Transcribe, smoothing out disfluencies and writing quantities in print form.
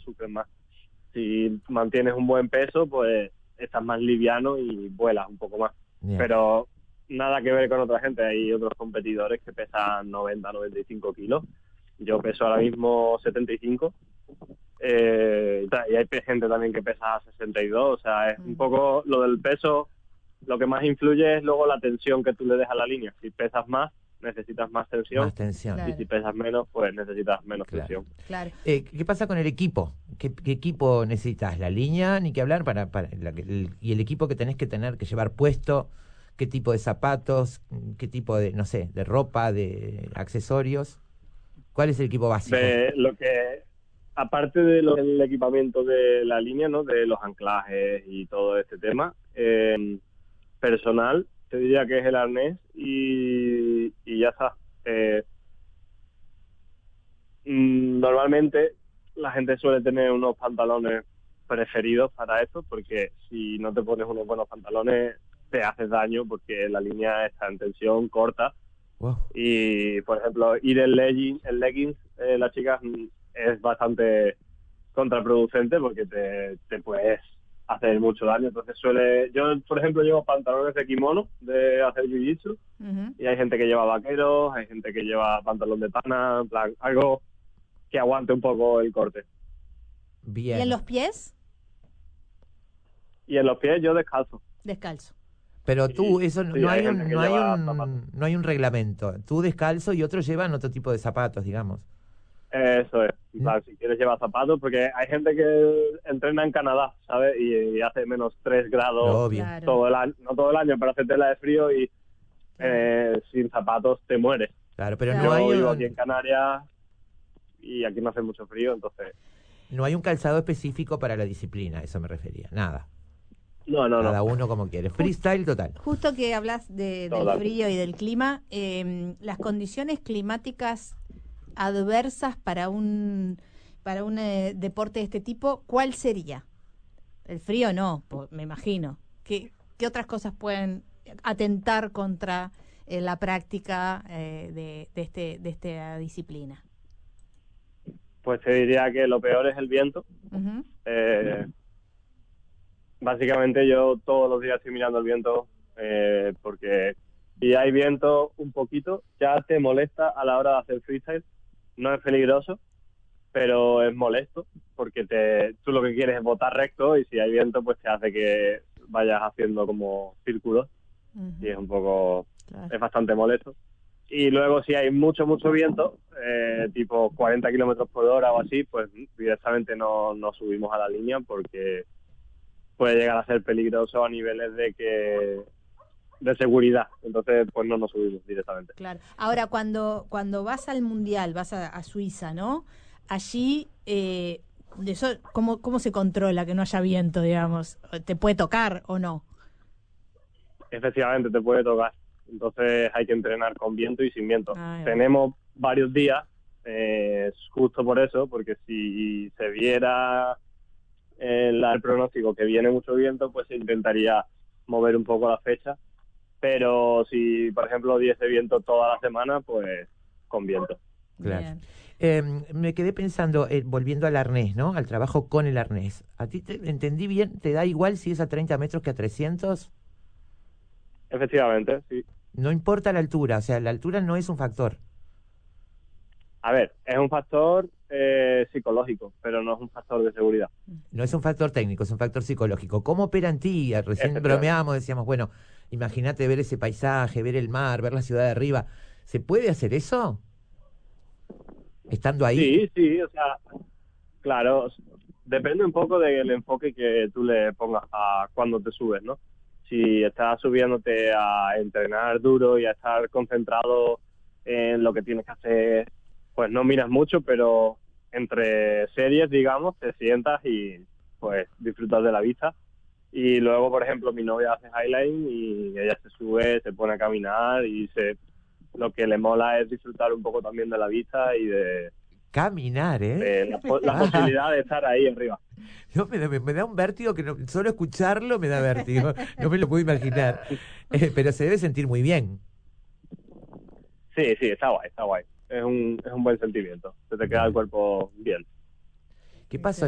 sufres más. Si mantienes un buen peso, pues estás más liviano y vuelas un poco más. Bien. Pero nada que ver con otra gente. Hay otros competidores que pesan 90, 95 kilos. Yo peso ahora mismo 75. Y hay gente también que pesa 62. O sea, es un poco lo del peso. Lo que más influye es luego la tensión que tú le des a la línea. Si pesas más, necesitas más tensión. Más tensión. Y si pesas menos, pues necesitas menos tensión. Claro. ¿Qué pasa con el equipo? ¿Qué equipo necesitas? ¿La línea? Ni que hablar y el equipo que tenés que tener que llevar puesto. ¿Qué tipo de zapatos? ¿Qué tipo de, no sé, de ropa, de accesorios? ¿Cuál es el equipo básico? Aparte del equipamiento de la línea, ¿no? De los anclajes y todo este tema, personal, te diría que es el arnés y ya está. Normalmente la gente suele tener unos pantalones preferidos para esto, porque si no te pones unos buenos pantalones te haces daño, porque la línea está en tensión corta. Wow. Y por ejemplo, ir en leggings, las chicas, es bastante contraproducente, porque te puedes hacer mucho daño. Entonces yo por ejemplo llevo pantalones de kimono de hacer jiu-jitsu, y hay gente que lleva vaqueros, hay gente que lleva pantalón de pana, en plan, algo que aguante un poco el corte. Bien. ¿Y en los pies? Y en los pies yo descalzo. Descalzo. Pero tú, eso Sí, no hay gente no hay un reglamento. Tú descalzo y otros llevan otro tipo de zapatos, digamos. Eso es. En plan, si quieres llevar zapatos, porque hay gente que entrena en Canadá, ¿sabes? Y hace menos 3 grados Obvio. Claro. todo el año, no todo el año, pero hace tela de frío y sin zapatos te mueres. Claro, pero Claro. no Yo hay vivo aquí en Canarias y aquí no hace mucho frío, entonces... no hay un calzado específico para la disciplina, eso me refería. Nada. No. Cada uno como quiere. Freestyle total. Justo que hablas del Total. frío y del clima, las condiciones climáticas adversas para un deporte de este tipo, ¿cuál sería? El frío no, me imagino. ¿Qué otras cosas pueden atentar contra la práctica de esta disciplina? Pues te diría que lo peor es el viento. Uh-huh. Básicamente yo todos los días estoy mirando el viento, porque si hay viento un poquito ya te molesta a la hora de hacer freestyle. No es peligroso, pero es molesto, porque tú lo que quieres es botar recto, y si hay viento pues te hace que vayas haciendo como círculos. Uh-huh. Y es un poco... Claro. es bastante molesto. Y luego si hay mucho viento, tipo 40 kilómetros por hora o así, pues directamente no subimos a la línea, porque puede llegar a ser peligroso a niveles de seguridad. Entonces pues no nos subimos directamente. Claro. Ahora, cuando vas al Mundial, vas a Suiza, ¿no? Allí, eso, ¿cómo se controla que no haya viento, digamos? ¿Te puede tocar o no? Efectivamente te puede tocar. Entonces hay que entrenar con viento y sin viento. Ay, Tenemos varios días, justo por eso, porque si se viera el pronóstico que viene mucho viento, pues se intentaría mover un poco la fecha. Pero si, por ejemplo, diese viento toda la semana, pues con viento. Claro. Bien. Me quedé pensando, volviendo al arnés, ¿no? Al trabajo con el arnés. ¿A ti entendí bien? ¿Te da igual si es a 30 metros que a 300? Efectivamente, sí. No importa la altura, o sea, la altura no es un factor. A ver, es un factor psicológico, pero no es un factor de seguridad. No es un factor técnico, es un factor psicológico. ¿Cómo opera en ti? Recién Efectivamente. bromeábamos, decíamos, bueno, imagínate ver ese paisaje, ver el mar, ver la ciudad de arriba. ¿Se puede hacer eso? Estando ahí. Sí, o sea, claro, depende un poco del enfoque que tú le pongas a cuando te subes, ¿no? Si estás subiéndote a entrenar duro y a estar concentrado en lo que tienes que hacer, pues no miras mucho, pero entre series, digamos, te sientas y pues disfrutas de la vista. Y luego, por ejemplo, mi novia hace highline y ella se sube, se pone a caminar y lo que le mola es disfrutar un poco también de la vista y de Caminar, ¿eh? la posibilidad de estar ahí arriba. No, me da un vértigo que solo escucharlo me da vértigo. No me lo puedo imaginar. Pero se debe sentir muy bien. Sí, está guay. Es un buen sentimiento. Se te queda el cuerpo bien. ¿Qué pasa?